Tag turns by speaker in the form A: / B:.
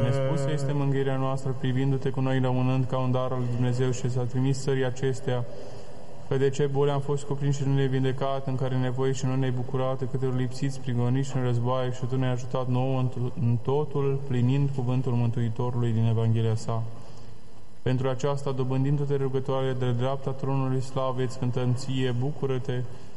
A: nespusă este mângâierea noastră, privindu-te cu noi rămânând ca un dar al lui Dumnezeu și s-a trimis țării acestea, că de ce boli am fost cuprinși și nu ne-ai vindecat, în care nevoi și nu ne-ai bucurat, câtelor lipsiți, prigoniți și în războaie, și Tu ne-ai ajutat nouă în totul, plinind cuvântul Mântuitorului din Evanghelia sa. Pentru aceasta, dobândindu-te rugătoare de dreapta tronului slavei, îți cântăm ție, bucură-te,